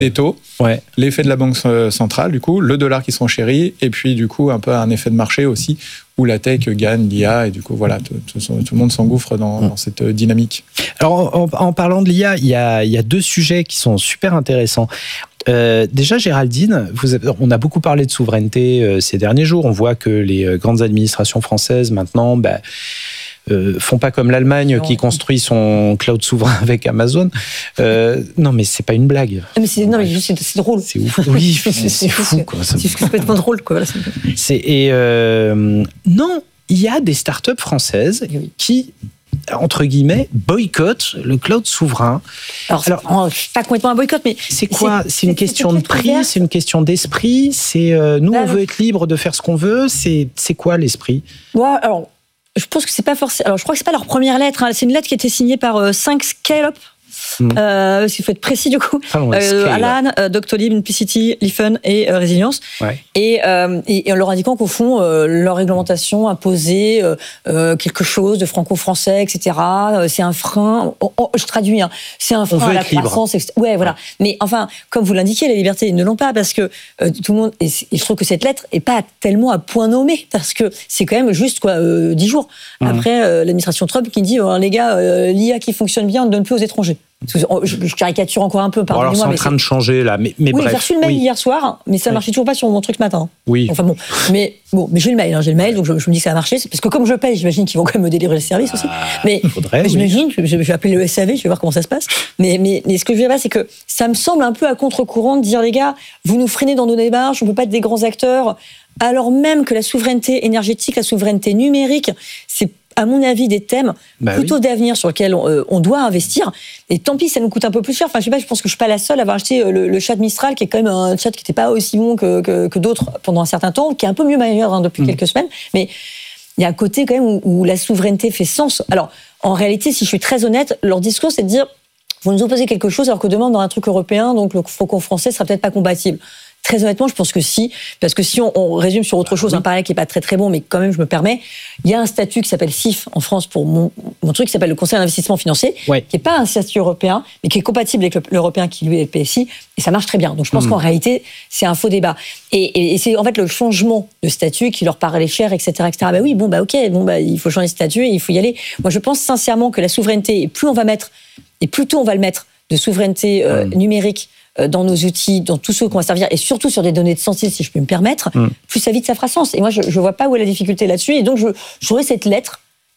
les taux, l'effet de la banque centrale, du coup, le dollar qui se renchérit, et puis du coup un peu un effet de marché aussi, où la tech gagne l'IA, et du coup voilà, tout le monde s'engouffre dans cette dynamique. Alors en parlant de l'IA, il y a 2 sujets qui sont super intéressants. Déjà, Géraldine, on a beaucoup parlé de souveraineté ces derniers jours. On voit que les grandes administrations françaises maintenant font pas comme l'Allemagne qui construit son cloud souverain avec Amazon. Non, mais c'est pas une blague. Mais c'est drôle. C'est ouf. Oui, c'est fou. C'est complètement drôle, quoi. Non, il y a des startups françaises qui, entre guillemets, boycottent le cloud souverain. Alors pas complètement un boycott, mais c'est quoi ? C'est une question de prix, c'est une question d'esprit. C'est nous, on veut être libre de faire ce qu'on veut. C'est quoi l'esprit ? Alors, je pense que c'est pas forcément. Alors, je crois que c'est pas leur première lettre. C'est une lettre qui a été signée par 5 scale-up. S'il faut être précis du coup, Alan, Doctolib, Implicity, Lifen et Résilience, et en leur indiquant qu'au fond leur réglementation imposait quelque chose de franco-français, etc. C'est un frein. Je traduis, c'est un frein à la croissance. Ouais, voilà. Mais enfin, comme vous l'indiquez, les libertés ils ne l'ont pas parce que tout le monde. Et je trouve que cette lettre est pas tellement à point nommé parce que c'est quand même juste 10 jours après l'administration Trump qui dit les gars, l'IA qui fonctionne bien, on ne donne plus aux étrangers. Je caricature encore un peu, pardonnez-moi. Alors c'est en train de changer là, mais oui, bref. J'ai reçu le mail hier soir, mais ça marchait toujours pas sur mon truc ce matin. Oui. Enfin bon, mais j'ai le mail, donc je me dis que ça a marché. C'est parce que comme je paye, j'imagine qu'ils vont quand même me délivrer le service aussi. Mais j'imagine, je vais appeler le SAV, je vais voir comment ça se passe. Mais ce que je veux dire, c'est que ça me semble un peu à contre-courant de dire les gars, vous nous freinez dans nos démarches, on peut pas être des grands acteurs, alors même que la souveraineté énergétique, la souveraineté numérique, c'est à mon avis, des thèmes plutôt d'avenir sur lesquels on doit investir. Et tant pis, ça nous coûte un peu plus cher. Enfin, je sais pas, je pense que je suis pas la seule à avoir acheté le chat Mistral, qui est quand même un chat qui n'était pas aussi bon que d'autres pendant un certain temps, qui est un peu mieux meilleur depuis quelques semaines. Mais il y a un côté quand même où la souveraineté fait sens. Alors, en réalité, si je suis très honnête, leur discours, c'est de dire vous nous opposez quelque chose alors que demain, dans un truc européen, donc le franco français sera peut-être pas compatible. Très honnêtement, je pense que si, parce que si on résume sur autre chose, un parallèle qui est pas très très bon, mais quand même je me permets, il y a un statut qui s'appelle CIF en France pour mon truc qui s'appelle le Conseil d'investissement financier, qui est pas un statut européen, mais qui est compatible avec l'européen qui lui est le PSI, et ça marche très bien. Donc je pense qu'en réalité, c'est un faux débat. Et c'est en fait le changement de statut qui leur paraît cher, etc., etc. Il faut changer de statut et il faut y aller. Moi, je pense sincèrement que la souveraineté, et plus on va mettre, et plus tôt on va le mettre de souveraineté numérique dans nos outils, dans tous ceux qu'on va servir, et surtout sur des données de santé, si je peux me permettre, plus ça vite ça fera sens. Et moi, je ne vois pas où est la difficulté là-dessus. Et donc, je trouvais cette lettre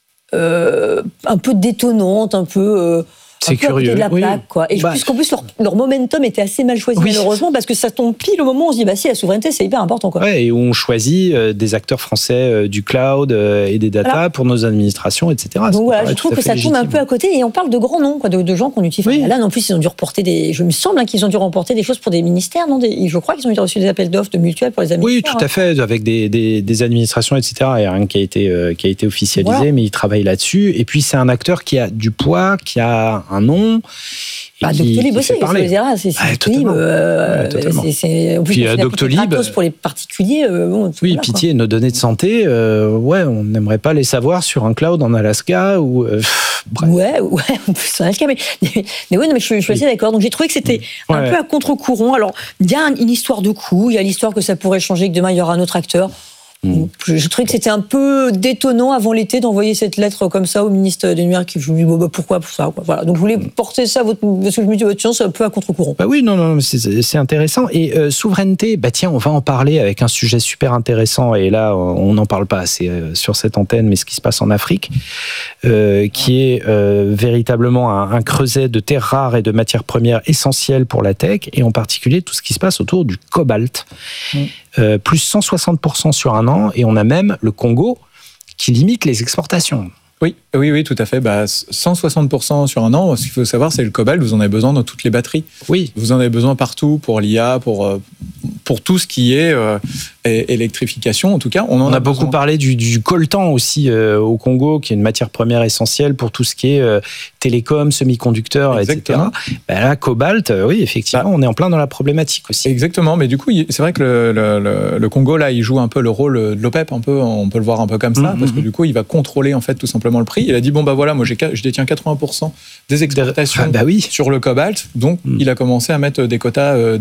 un peu détonnante, un peu... C'est curieux. De la plaque, quoi. Et puisqu'en plus, leur momentum était assez mal choisi, malheureusement, parce que ça tombe pile au moment où on se dit, si, la souveraineté, c'est hyper important, quoi. Ouais, et où on choisit des acteurs français du cloud et des data pour nos administrations, etc. Donc voilà, je trouve que ça tombe un peu à côté, et on parle de grands noms, quoi, de gens qu'on utilise. Là, en plus, ils ont dû reporter je me semble qu'ils ont dû remporter des choses pour des ministères, non? Je crois qu'ils ont reçu des appels d'offres de mutuelles pour les administrations. Oui, tout à fait, avec des administrations, etc. Il n'y a rien qui a été officialisé, mais ils travaillent là-dessus. Et puis, c'est un acteur qui a du poids, qui a un nom. Doctolib aussi, c'est Doctolib. En plus, Doctolib pour les particuliers. Pitié, nos données de santé, on n'aimerait pas les savoir sur un cloud en Alaska ou. Ouais, on peut s'en Alaska, mais je suis assez d'accord. Donc j'ai trouvé que c'était un peu à contre-courant. Alors il y a une histoire de coût, il y a l'histoire que ça pourrait changer, que demain il y aura un autre acteur. Je trouvais que c'était un peu détonnant avant l'été d'envoyer cette lettre comme ça au ministre des Numériques. Je me dis pourquoi pour ça, quoi. Voilà. Donc je voulais porter ça parce que je me dis tiens, c'est un peu à contre-courant. Non, c'est intéressant. Et souveraineté, tiens, on va en parler avec un sujet super intéressant. Et là, on n'en parle pas assez sur cette antenne, mais ce qui se passe en Afrique, qui est véritablement un creuset de terres rares et de matières premières essentielles pour la tech, et en particulier tout ce qui se passe autour du cobalt. Plus 160% sur un an, et on a même le Congo qui limite les exportations. Oui, tout à fait. 160% sur un an. Ce qu'il faut savoir, c'est le cobalt, vous en avez besoin dans toutes les batteries. Oui. Vous en avez besoin partout, pour l'IA, pour tout ce qui est électrification. En tout cas, on a beaucoup parlé du coltan aussi au Congo, qui est une matière première essentielle pour tout ce qui est télécom, semi-conducteurs, etc. Là, cobalt, oui, effectivement, on est en plein dans la problématique aussi. Exactement, mais du coup, c'est vrai que le Congo, là, il joue un peu le rôle de l'OPEP, un peu, on peut le voir un peu comme ça, parce que du coup, il va contrôler, en fait, tout simplement le prix. Il a dit, moi, je détiens 80% des exportations sur le cobalt, donc il a commencé à mettre des quotas